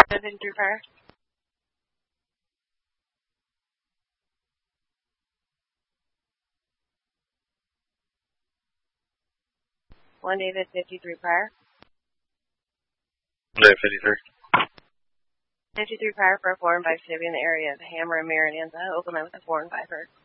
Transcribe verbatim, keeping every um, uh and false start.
fifty-three prior. One David fifty-three prior. David fifty-three. fifty-three prior for a four and five Chevy in the area of Hammer and Marianza. Open line with a four and five her.